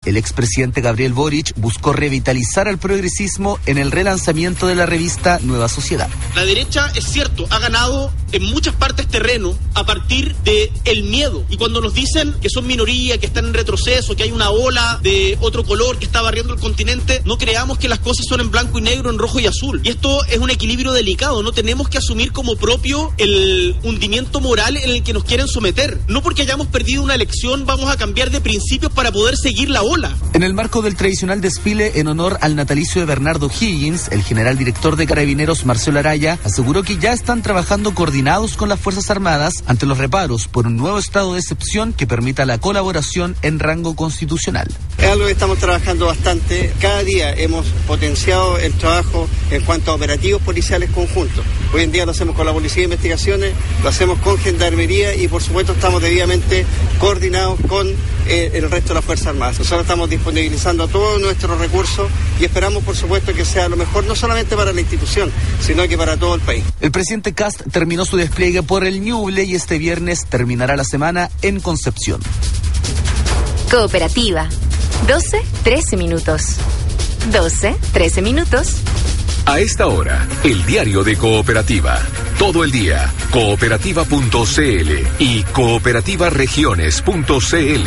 el expresidente Gabriel Boric buscó revitalizar al progresismo en el relanzamiento de la revista Nueva Sociedad. La derecha, es cierto, ha ganado en muchas partes terreno a partir del miedo. Y cuando nos dicen que son minoría, que están en retroceso, que hay una ola de otro color que está barriendo el continente, no creamos que las cosas son en blanco y negro, en rojo y azul. Y esto es un equilibrio delicado. No tenemos que asumir como propio el hundimiento moral en el que nos quieren someter. No porque hayamos perdido una elección vamos a cambiar de principios para poder seguir la ola. En el marco del tradicional desfile en honor al natalicio de Bernardo Higgins, el general director de Carabineros, Marcelo Araya, aseguró que ya están trabajando coordinados con las Fuerzas Armadas ante los reparos por un nuevo estado de excepción que permita la colaboración en rango constitucional. Es algo que estamos trabajando bastante. Cada día hemos potenciado el trabajo en cuanto a operativos policiales conjuntos. Hoy en día lo hacemos con la Policía de Investigaciones, lo hacemos con Gendarmería y por supuesto estamos debidamente coordinados con el resto de las Fuerzas Armadas. Nosotros estamos disponibilizando todos nuestros recursos y esperamos por supuesto que sea lo mejor no solamente para la institución, sino que para todo el país. El presidente Kast terminó su despliegue por el Ñuble y este viernes terminará la semana en Concepción. Cooperativa. 12-13 minutos. 12-13 minutos. A esta hora, el diario de Cooperativa. Todo el día, cooperativa.cl y cooperativaregiones.cl.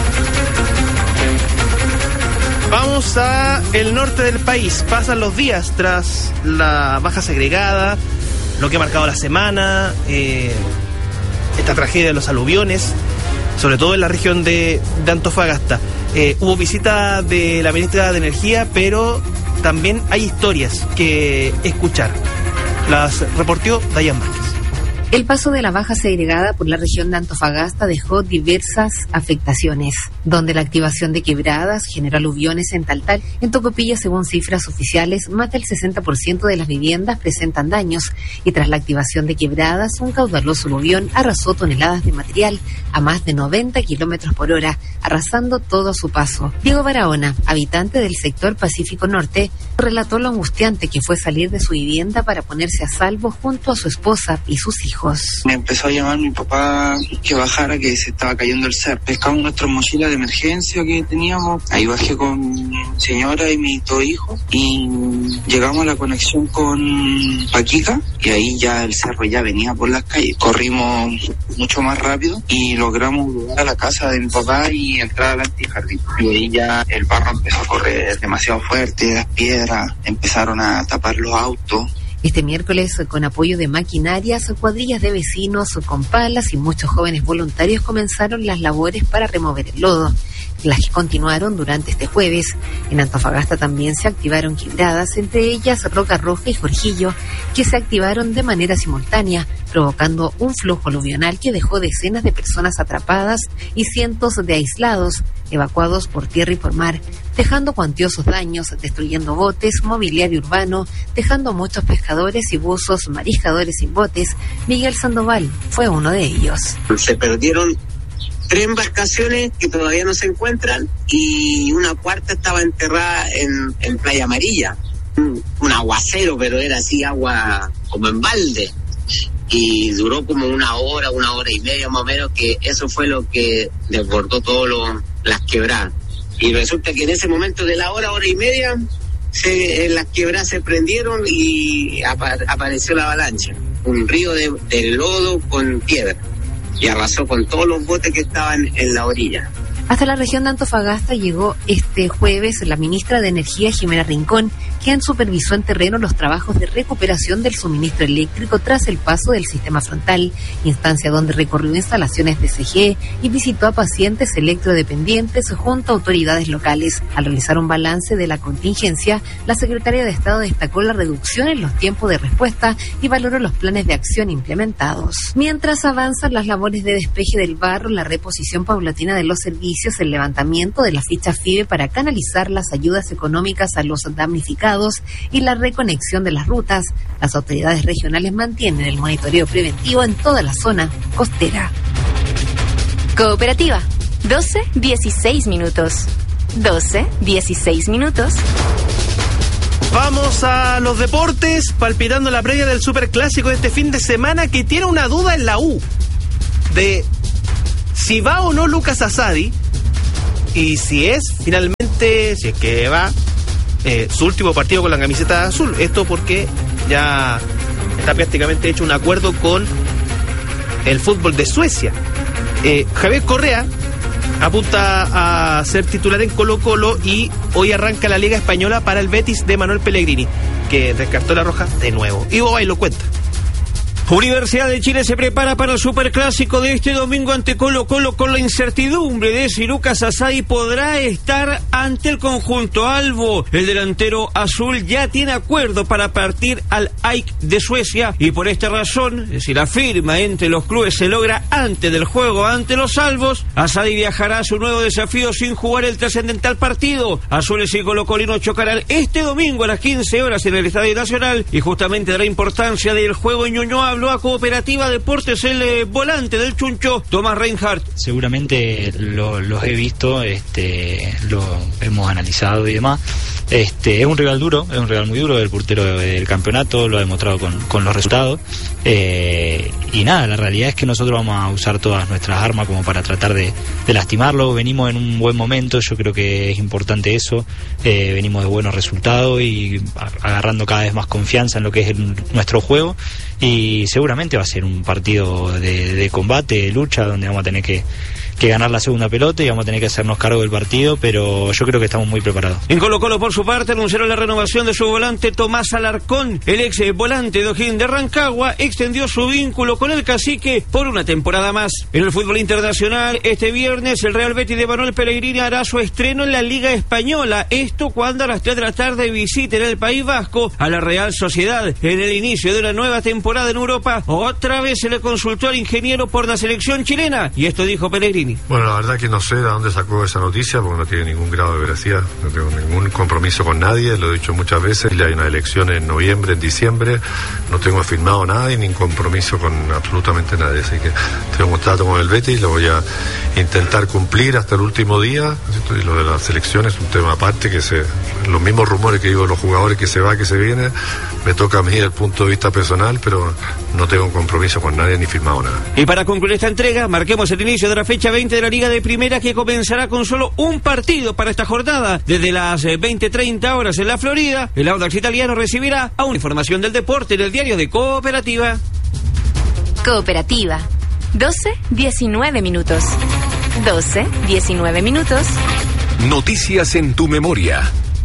Vamos a el norte del país. Pasan los días tras la baja segregada, lo que ha marcado la semana, esta tragedia de los aluviones, sobre todo en la región de Antofagasta. Hubo visita de la ministra de Energía, pero también hay historias que escuchar. Las reportó Dayan Márquez. El paso de la baja segregada por la región de Antofagasta dejó diversas afectaciones, donde la activación de quebradas generó aluviones en Taltal. En Tocopilla, según cifras oficiales, más del 60% de las viviendas presentan daños y tras la activación de quebradas, un caudaloso aluvión arrasó toneladas de material a más de 90 kilómetros por hora, arrasando todo a su paso. Diego Barahona, habitante del sector Pacífico Norte, relató lo angustiante que fue salir de su vivienda para ponerse a salvo junto a su esposa y sus hijos. Me empezó a llamar mi papá que bajara, que se estaba cayendo el cerro. Pescamos nuestras mochilas de emergencia que teníamos. Ahí bajé con mi señora y mis dos hijos y llegamos a la conexión con Paquica y ahí ya el cerro ya venía por las calles. Corrimos mucho más rápido y logramos llegar a la casa de mi papá y entrar al antijardín. Y ahí ya el barro empezó a correr demasiado fuerte, las piedras empezaron a tapar los autos. Este miércoles, con apoyo de maquinarias, cuadrillas de vecinos con palas y muchos jóvenes voluntarios comenzaron las labores para remover el lodo, las que continuaron durante este jueves. En Antofagasta también se activaron quebradas, entre ellas Roca Roja y Jorgillo, que se activaron de manera simultánea, provocando un flujo aluvional que dejó decenas de personas atrapadas y cientos de aislados, evacuados por tierra y por mar, dejando cuantiosos daños, destruyendo botes, mobiliario urbano, dejando muchos pescadores y buzos, mariscadores sin botes. Miguel Sandoval fue uno de ellos. Se perdieron 3 embarcaciones que todavía no se encuentran y una cuarta estaba enterrada en Playa Amarilla. Un aguacero, pero era así agua como en balde. Y duró como una hora y media más o menos, que eso fue lo que desbordó todo las quebradas. Y resulta que en ese momento de la hora y media, las quebradas se prendieron y apareció la avalancha. Un río de lodo con piedra. Y arrasó con todos los botes que estaban en la orilla. Hasta la región de Antofagasta llegó este jueves la ministra de Energía, Jimena Rincón, quien supervisó en terreno los trabajos de recuperación del suministro eléctrico tras el paso del sistema frontal, instancia donde recorrió instalaciones de CGE y visitó a pacientes electrodependientes junto a autoridades locales. Al realizar un balance de la contingencia, la secretaria de Estado destacó la reducción en los tiempos de respuesta y valoró los planes de acción implementados. Mientras avanzan las labores de despeje del barro, la reposición paulatina de los servicios, el levantamiento de la ficha FIBE para canalizar las ayudas económicas a los damnificados y la reconexión de las rutas, las autoridades regionales mantienen el monitoreo preventivo en toda la zona costera. Cooperativa, 12-16 minutos. 12-16 minutos. Vamos a los deportes, palpitando la previa del Superclásico de este fin de semana, que tiene una duda en la U de si va o no Lucas Asadi. y si es finalmente, si es que va, su último partido con la camiseta azul. Esto porque ya está prácticamente hecho un acuerdo con el fútbol de Suecia. Javier Correa apunta a ser titular en Colo-Colo y hoy arranca la Liga Española para el Betis de Manuel Pellegrini, que descartó la roja de nuevo. Ivo Bay lo cuenta. Universidad de Chile se prepara para el superclásico de este domingo ante Colo-Colo con la incertidumbre de si Lucas Asadi podrá estar ante el conjunto albo. El delantero azul ya tiene acuerdo para partir al AIK de Suecia y por esta razón, si la firma entre los clubes se logra antes del juego ante los albos, Asadi viajará a su nuevo desafío sin jugar el trascendental partido. Azules y colocolinos chocarán este domingo a las 15 horas en el Estadio Nacional y justamente dará importancia del juego en Ñuñoa. Habló a Cooperativa Deportes el volante del Chuncho, Tomás Reinhardt. Seguramente los he visto, lo hemos analizado y demás. Es un rival duro, es un rival muy duro, el portero del campeonato, lo ha demostrado con los resultados. Y nada, la realidad es que nosotros vamos a usar todas nuestras armas como para tratar de lastimarlo. Venimos en un buen momento, yo creo que es importante eso. Venimos de buenos resultados y agarrando cada vez más confianza en lo que es nuestro juego. Y seguramente va a ser un partido de combate, de lucha, donde vamos a tener que ganar la segunda pelota y vamos a tener que hacernos cargo del partido, pero yo creo que estamos muy preparados. En Colo-Colo, por su parte, anunciaron la renovación de su volante Tomás Alarcón. El ex volante de O'Higgins de Rancagua extendió su vínculo con el Cacique por una temporada más. En el fútbol internacional, este viernes el Real Betis de Manuel Pellegrini hará su estreno en la Liga Española. Esto cuando a las 3 de la tarde visiten el País Vasco a la Real Sociedad. En el inicio de una nueva temporada en Europa, otra vez se le consultó al ingeniero por la selección chilena y esto dijo Pellegrini. Bueno, la verdad que no sé de dónde sacó esa noticia porque no tiene ningún grado de veracidad, no tengo ningún compromiso con nadie, lo he dicho muchas veces, hay una elección en noviembre, en diciembre, no tengo firmado nada y ni compromiso con absolutamente nadie, así que tengo un trato con el Betis, lo voy a intentar cumplir hasta el último día, y lo de la selección es un tema aparte, los mismos rumores que digo de los jugadores que se va, que se viene, me toca a mí desde el punto de vista personal, pero no tengo un compromiso con nadie ni firmado nada. Y para concluir esta entrega, marquemos el inicio de la fecha 20 de la Liga de Primera, que comenzará con solo un partido para esta jornada. Desde las 20:30 horas en la Florida, el Audax italiano recibirá a una información del deporte en el diario de Cooperativa. Cooperativa, 12:19 minutos. 12:19 minutos. Noticias en tu memoria.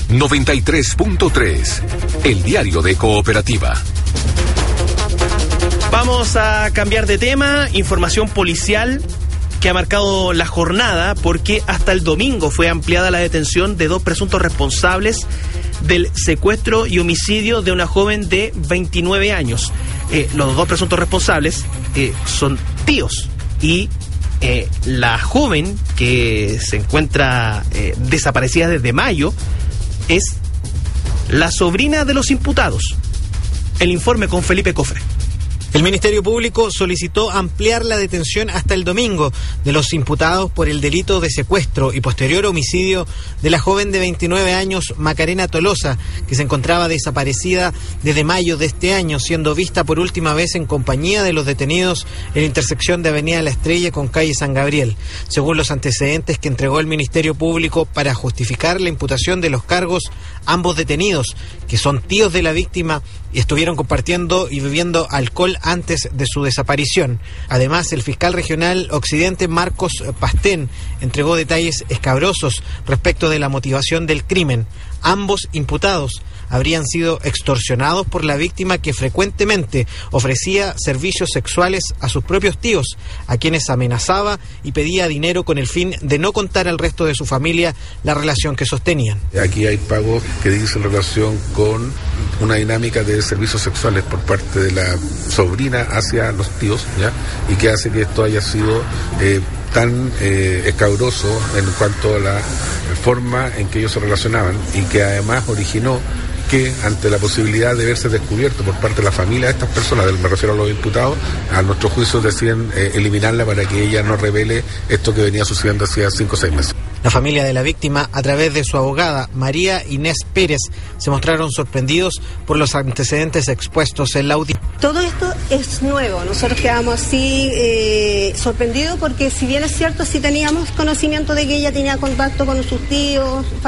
93.3, el diario de Cooperativa. Vamos a cambiar de tema. Información policial que ha marcado la jornada porque hasta el domingo fue ampliada la detención de 2 presuntos responsables del secuestro y homicidio de una joven de 29 años. Los 2 presuntos responsables son tíos y la joven que se encuentra desaparecida desde mayo es la sobrina de los imputados. El informe con Felipe Cofre. El Ministerio Público solicitó ampliar la detención hasta el domingo de los imputados por el delito de secuestro y posterior homicidio de la joven de 29 años Macarena Tolosa, que se encontraba desaparecida desde mayo de este año, siendo vista por última vez en compañía de los detenidos en la intersección de Avenida La Estrella con calle San Gabriel, según los antecedentes que entregó el Ministerio Público para justificar la imputación de los cargos. Ambos detenidos, que son tíos de la víctima, estuvieron compartiendo y bebiendo alcohol antes de su desaparición. Además, el fiscal regional Occidente, Marcos Pastén, entregó detalles escabrosos respecto de la motivación del crimen. Ambos imputados habrían sido extorsionados por la víctima, que frecuentemente ofrecía servicios sexuales a sus propios tíos, a quienes amenazaba y pedía dinero con el fin de no contar al resto de su familia la relación que sostenían. Aquí hay pagos que dicen relación con una dinámica de servicios sexuales por parte de la sobrina hacia los tíos, ¿ya? Y que hace que esto haya sido tan escabroso en cuanto a la forma en que ellos se relacionaban, y que además originó que ante la posibilidad de verse descubierto por parte de la familia de estas personas, me refiero a los imputados, a nuestro juicio deciden eliminarla para que ella no revele esto que venía sucediendo hacía 5 o 6 meses. La familia de la víctima, a través de su abogada María Inés Pérez, se mostraron sorprendidos por los antecedentes expuestos en la audiencia. Todo esto es nuevo, nosotros quedamos así sorprendidos porque si bien es cierto, sí teníamos conocimiento de que ella tenía contacto con sus tíos,